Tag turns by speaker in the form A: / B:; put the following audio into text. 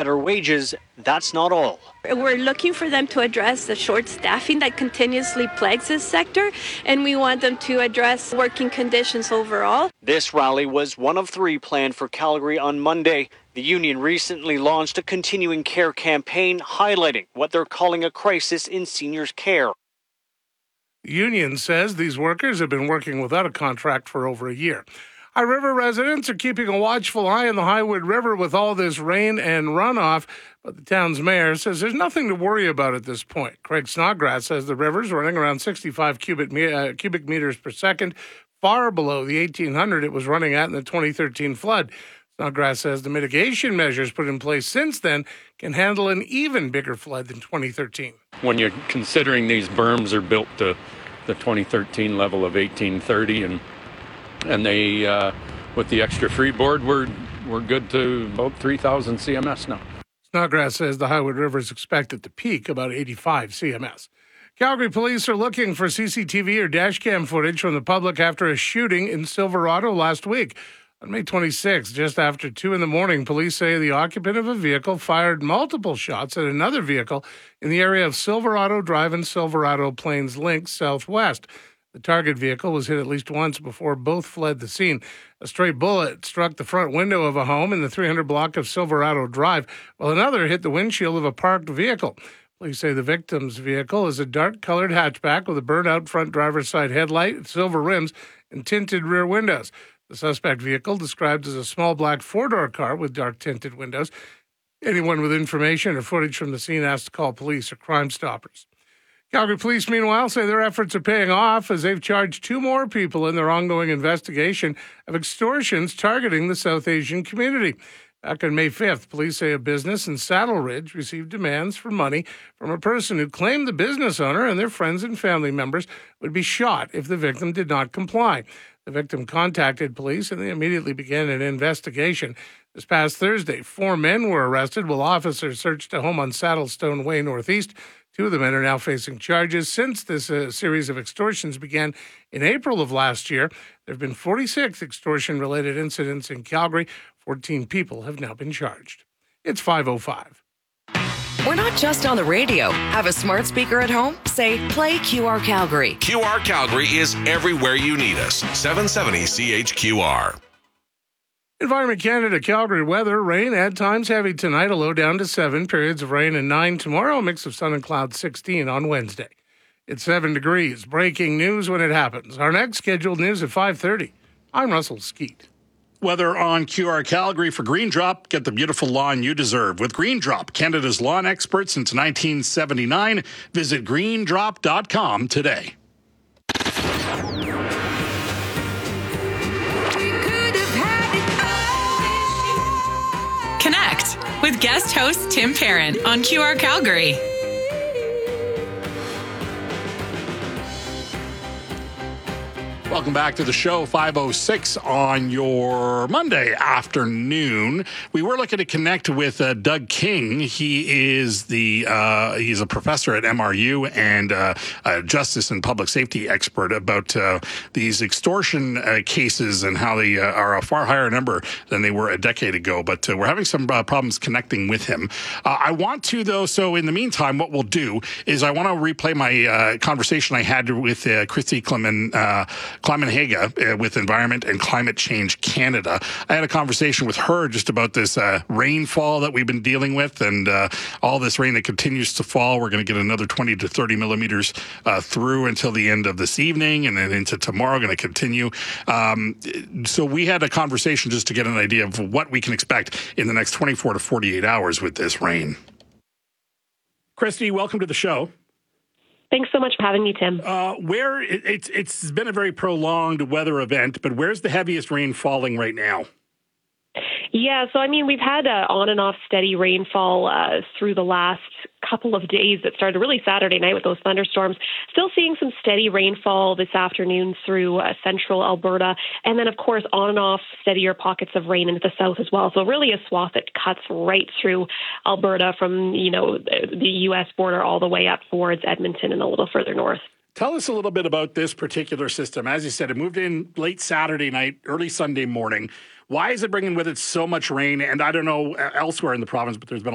A: better wages, that's not all.
B: We're looking for them to address the short staffing that continuously plagues this sector, and we want them to address working conditions overall.
A: This rally was one of 3 planned for Calgary on Monday. The union recently launched a continuing care campaign highlighting what they're calling a crisis in seniors' care.
C: The union says these workers have been working without a contract for over a year. High River residents are keeping a watchful eye on the Highwood River with all this rain and runoff, but the town's mayor says there's nothing to worry about at this point. Craig Snodgrass says the river's running around 65 cubic meters per second, far below the 1,800 it was running at in the 2013 flood. Snodgrass says the mitigation measures put in place since then can handle an even bigger flood than 2013.
D: When you're considering these berms are built to the 2013 level of 1830 and they, with the extra freeboard, we're good to about 3,000 CMS now.
C: Snodgrass says the Highwood River is expected to peak about 85 CMS. Calgary police are looking for CCTV or dashcam footage from the public after a shooting in Silverado last week. On May 26, just after 2 a.m, police say the occupant of a vehicle fired multiple shots at another vehicle in the area of Silverado Drive and Silverado Plains Link Southwest. The target vehicle was hit at least once before both fled the scene. A stray bullet struck the front window of a home in the 300 block of Silverado Drive, while another hit the windshield of a parked vehicle. Police say the victim's vehicle is a dark-colored hatchback with a burned-out front driver's side headlight, silver rims, and tinted rear windows. The suspect vehicle, described as a small black 4-door car with dark tinted windows. Anyone with information or footage from the scene has to call police or Crime Stoppers. Calgary police, meanwhile, say their efforts are paying off as they've charged 2 more people in their ongoing investigation of extortions targeting the South Asian community. Back on May 5th, police say a business in Saddle Ridge received demands for money from a person who claimed the business owner and their friends and family members would be shot if the victim did not comply. The victim contacted police and they immediately began an investigation. This past Thursday, 4 men were arrested while officers searched a home on Saddlestone Way Northeast. 2 of the men are now facing charges. Since this series of extortions began in April of last year, there have been 46 extortion-related incidents in Calgary. 14 people have now been charged. It's 5:05.
E: We're not just on the radio. Have a smart speaker at home? Say, play QR Calgary.
F: QR Calgary is everywhere you need us. 770 CHQR.
C: Environment Canada Calgary weather. Rain at times heavy tonight, a low down to 7. Periods of rain and 9 tomorrow. A mix of sun and clouds 16 on Wednesday. It's 7 degrees. Breaking news when it happens. Our next scheduled news at 5:30. I'm Russell Skeet.
G: Weather on QR Calgary for Green Drop. Get the beautiful lawn you deserve with Green Drop, Canada's lawn expert since 1979. Visit greendrop.com today.
H: Connect with guest host Tim Perrin on QR Calgary.
G: Welcome back to the show, 5:06 on your Monday afternoon. We were looking to connect with Doug King. He is he's a professor at MRU and a justice and public safety expert about these extortion cases and how they are a far higher number than they were a decade ago. But we're having some problems connecting with him. I want to, though, so in the meantime, what we'll do is I want to replay my conversation I had with Christy Climenhaga with Environment and Climate Change Canada. I had a conversation with her just about this rainfall that we've been dealing with and all this rain that continues to fall. We're going to get another 20 to 30 millimeters through until the end of this evening and then into tomorrow, going to continue. So we had a conversation just to get an idea of what we can expect in the next 24 to 48 hours with this rain. Christy, welcome to the show.
I: Thanks so much for having me, Tim.
G: Where it's been a very prolonged weather event, but where's the heaviest rain falling right now?
I: Yeah, so I mean, we've had on and off steady rainfall through the last couple of days that started really Saturday night with those thunderstorms. Still seeing some steady rainfall this afternoon through central Alberta. And then, of course, on and off steadier pockets of rain into the south as well. So really a swath that cuts right through Alberta from, the U.S. border all the way up towards Edmonton and a little further north.
G: Tell us a little bit about this particular system. As you said, it moved in late Saturday night, early Sunday morning. Why is it bringing with it so much rain? And I don't know elsewhere in the province, but there's been